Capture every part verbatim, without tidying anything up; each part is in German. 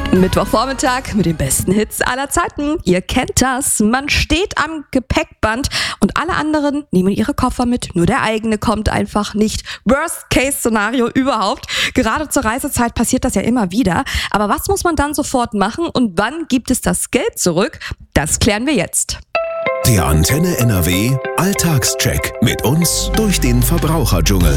Mittwochvormittag mit den besten Hits aller Zeiten. Ihr kennt das. Man steht am Gepäckband und alle anderen nehmen ihre Koffer mit. Nur der eigene kommt einfach nicht. Worst-Case-Szenario überhaupt. Gerade zur Reisezeit passiert das ja immer wieder. Aber was muss man dann sofort machen und wann gibt es das Geld zurück? Das klären wir jetzt. Der Antenne N R W Alltagscheck mit uns durch den Verbraucherdschungel.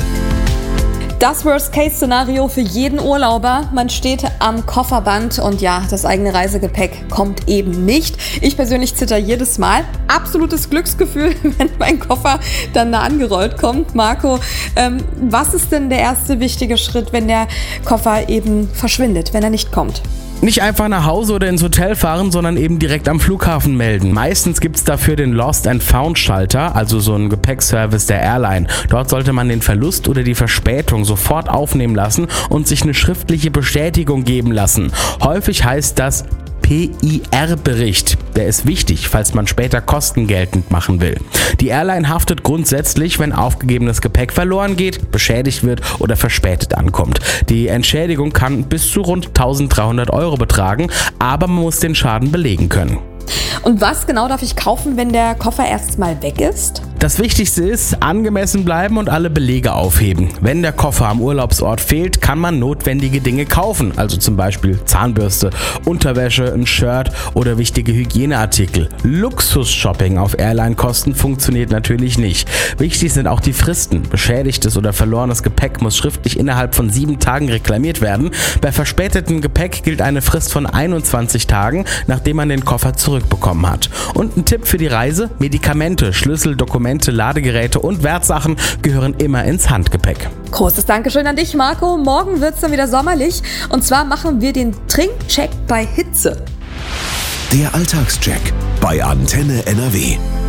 Das Worst-Case-Szenario für jeden Urlauber. Man steht am Kofferband und ja, das eigene Reisegepäck kommt eben nicht. Ich persönlich zitter jedes Mal. Absolutes Glücksgefühl, wenn mein Koffer dann da angerollt kommt. Marco, ähm, was ist denn der erste wichtige Schritt, wenn der Koffer eben verschwindet, wenn er nicht kommt? Nicht einfach nach Hause oder ins Hotel fahren, sondern eben direkt am Flughafen melden. Meistens gibt es dafür den Lost and Found Schalter, also so einen Gepäckservice der Airline. Dort sollte man den Verlust oder die Verspätung sofort aufnehmen lassen und sich eine schriftliche Bestätigung geben lassen. Häufig heißt das P I R-Bericht. Der ist wichtig, falls man später Kosten geltend machen will. Die Airline haftet grundsätzlich, wenn aufgegebenes Gepäck verloren geht, beschädigt wird oder verspätet ankommt. Die Entschädigung kann bis zu rund eintausenddreihundert Euro betragen, aber man muss den Schaden belegen können. Und was genau darf ich kaufen, wenn der Koffer erst mal weg ist? Das Wichtigste ist, angemessen bleiben und alle Belege aufheben. Wenn der Koffer am Urlaubsort fehlt, kann man notwendige Dinge kaufen, also zum Beispiel Zahnbürste, Unterwäsche, ein Shirt oder wichtige Hygieneartikel. Luxus-Shopping auf Airline-Kosten funktioniert natürlich nicht. Wichtig sind auch die Fristen. Beschädigtes oder verlorenes Gepäck muss schriftlich innerhalb von sieben Tagen reklamiert werden. Bei verspätetem Gepäck gilt eine Frist von einundzwanzig Tagen, nachdem man den Koffer zurückbekommen hat. Und ein Tipp für die Reise: Medikamente, Schlüssel, Dokumente, Ladegeräte und Wertsachen gehören immer ins Handgepäck. Großes Dankeschön an dich, Marco. Morgen wird es dann wieder sommerlich und zwar machen wir den Trinkcheck bei Hitze. Der Alltagscheck bei Antenne N R W.